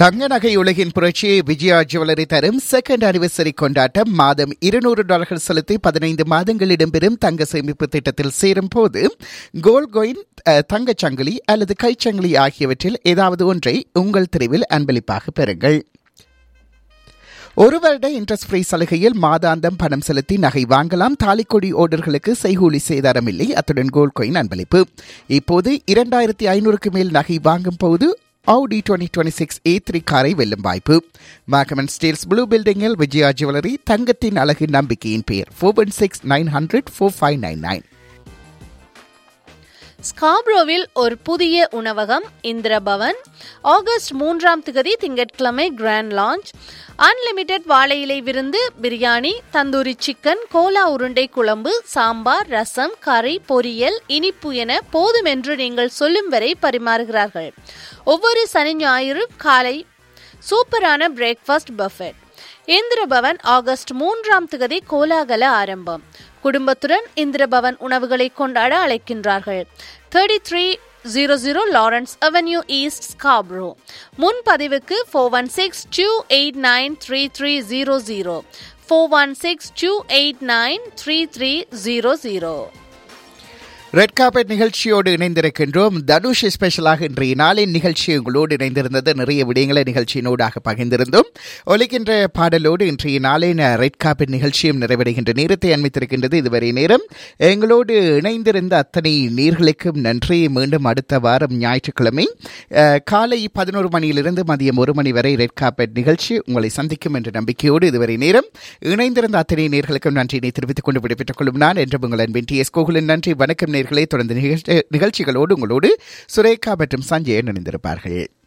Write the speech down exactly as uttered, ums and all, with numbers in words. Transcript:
தங்க நகை உலகின் புரட்சி விஜயா ஜுவல்லரி தரும் செகண்ட் அனிவர்சரி கொண்டாட்டம். மாதம் இருநூறு டாலர்கள் செலுத்தி பதினைந்து மாதங்கள் இடம்பெறும் தங்க சேமிப்பு திட்டத்தில் சேரும் போது கோல்ட் காயின், தங்கச் சங்கிலி அல்லது கைச்சங்கிலி ஆகியவற்றில் ஏதாவது ஒன்றை உங்கள் தெருவில் அன்பளிப்பாக பெறுங்கள். ஒரு வருட இன்ட்ரெஸ்ட் ஃப்ரீ சலுகையில் மாதாந்தம் பணம் செலுத்தி நகை வாங்கலாம். தாலிக்கொடி ஓடர்களுக்கு செய்கூலி சேதாரம் இல்லை. அத்துடன் கோல்ட் காயின் அன்பளிப்பு. இப்போது இரண்டாயிரத்தி ஐநூறுக்கு மேல் நகை வாங்கும் போது Audi twenty twenty-six A three காரை வெல்லும் வாய்ப்பு. மார்க்கம் அண்ட் ஸ்டீல்ஸ் ப்ளூ பில்டிங்கில் விஜயா ஜுவல்லரி. தங்கத்தின் அழகு நம்பிக்கையின் பெயர். Four one six nine hundred four five nine nine. ஸ்காப்ரோவில் ஒரு புதிய உணவகம் இந்திரபவன். ஆகஸ்ட் மூன்றாம் திகதி திங்கட்கிழமை கிராண்ட் லான்ச். அன்லிமிடெட் வாழை இலை விருந்து, பிரியாணி, தந்தூரி சிக்கன், கோலா உருண்டை குழம்பு, சாம்பார், ரசம், கறி, பொரியல், இனிப்பு என போதுமென்று நீங்கள் சொல்லும் வரை பரிமாறுகிறார்கள். ஒவ்வொரு சனி ஞாயிறு காலை சூப்பரான பிரேக்ஃபாஸ்ட் பஃபெட். இந்திரபவன் ஆகஸ்ட் மூன்றாம் திகதி கோலாகல ஆரம்பம். குடும்பத்துடன் இந்திரபவன் உணவுகளை கொண்டாட அழைக்கின்றார்கள். Thirty three zero zero Lawrence avenue east, Scarborough. முன்பதிவுக்கு four one six two eight nine three three zero zero four one six two eight nine three three zero zero. Red carpet நிகழ்ச்சியோடு இணைந்திருக்கின்றோம். தனுஷ் ஸ்பெஷலாக இன்றைய நாளின் நிகழ்ச்சி உங்களோடு இணைந்திருந்தது. நிறைய விடயங்களை நிகழ்ச்சியினூடாக பகிர்ந்திருந்தோம். ஒலிக்கின்ற பாடலோடு இன்றைய நாளின் ரெட் கார்பெட் நிகழ்ச்சியும் நிறைவடைகின்ற நேரத்தை அண்மித்திருக்கின்றது. இதுவரை நேரம் எங்களோடு இணைந்திருந்த அத்தனை நேர்களுக்கும் நன்றி. மீண்டும் அடுத்த வாரம் ஞாயிற்றுக்கிழமை காலை பதினோரு மணியிலிருந்து மதியம் ஒரு மணி வரை ரெட் கார்பெட் நிகழ்ச்சி உங்களை சந்திக்கும் என்ற நம்பிக்கையோடு இதுவரை நேரம் இணைந்திருந்த அத்தனை நேர்களுக்கும் நன்றியினை தெரிவித்துக் கொண்டு விடைபெற்றுக் கொள்ளும் நான் என்று உங்கள் அன்பின் டி எஸ் கோகுலன். நன்றி, வணக்கம் நேயர்களே. தொடர்ந்து நிகழ்ச்சிகளோடு உங்களோடு சுரேகா மற்றும் சஞ்சய் இணைந்திருப்பார்கள்.